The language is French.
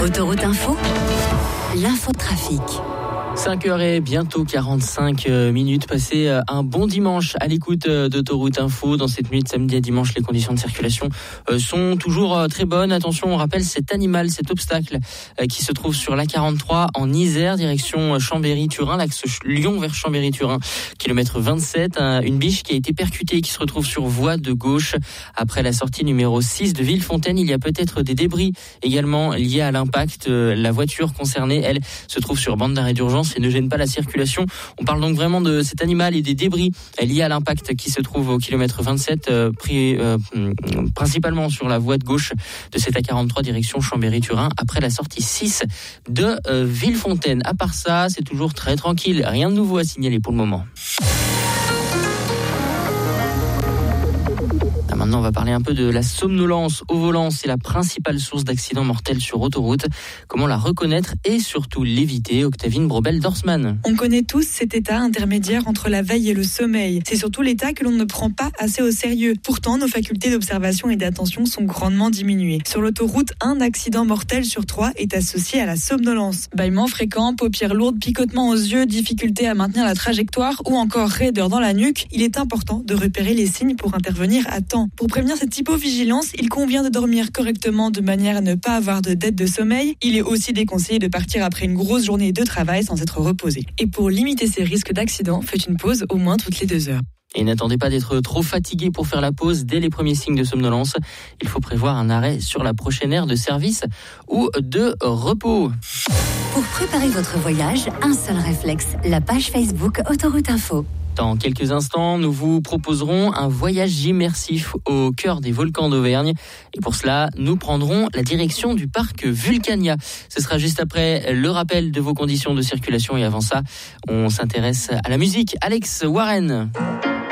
Autoroute Info, l'infotrafic. 5h et bientôt 45 minutes. Passez un bon dimanche à l'écoute d'Autoroute Info. Dans cette nuit de samedi à dimanche, les conditions de circulation sont toujours très bonnes. Attention, on rappelle cet obstacle qui se trouve sur l'A43 en Isère, direction Chambéry-Turin, l'axe Lyon vers Chambéry-Turin, kilomètre 27. Une biche qui a été percutée et qui se retrouve sur voie de gauche. Après la sortie numéro 6 de Villefontaine, il y a peut-être des débris également liés à l'impact. La voiture concernée, elle, se trouve sur bande d'arrêt d'urgence et ne gêne pas la circulation. On parle donc vraiment de cet animal et des débris liés à l'impact qui se trouve au kilomètre 27, principalement sur la voie de gauche de cette A43 direction Chambéry-Turin, après la sortie 6 de Villefontaine. À part ça, c'est toujours très tranquille. Rien de nouveau à signaler pour le moment. Maintenant, on va parler un peu de la somnolence au volant. C'est la principale source d'accidents mortels sur autoroute. Comment la reconnaître et surtout l'éviter? Octavine Brobel-Dorsman. On connaît tous cet état intermédiaire entre la veille et le sommeil. C'est surtout l'état que l'on ne prend pas assez au sérieux. Pourtant, nos facultés d'observation et d'attention sont grandement diminuées. Sur l'autoroute, un accident mortel sur 3 est associé à la somnolence. Bâillements fréquents, paupières lourdes, picotements aux yeux, difficulté à maintenir la trajectoire ou encore raideur dans la nuque. Il est important de repérer les signes pour intervenir à temps. Pour prévenir cette hypovigilance, il convient de dormir correctement de manière à ne pas avoir de dette de sommeil. Il est aussi déconseillé de partir après une grosse journée de travail sans être reposé. Et pour limiter ces risques d'accident, faites une pause au moins toutes les 2 heures. Et n'attendez pas d'être trop fatigué pour faire la pause dès les premiers signes de somnolence. Il faut prévoir un arrêt sur la prochaine aire de service ou de repos. Pour préparer votre voyage, un seul réflexe, la page Facebook Autoroute Info. Dans quelques instants, nous vous proposerons un voyage immersif au cœur des volcans d'Auvergne. Et pour cela, nous prendrons la direction du parc Vulcania. Ce sera juste après le rappel de vos conditions de circulation. Et avant ça, on s'intéresse à la musique. Alex Warren.